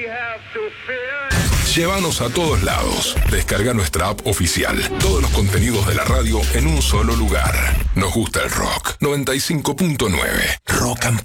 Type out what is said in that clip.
Llévanos a todos lados. Descarga nuestra app oficial. Todos los contenidos de la radio en un solo lugar. Nos gusta el rock. 95.9. Rock and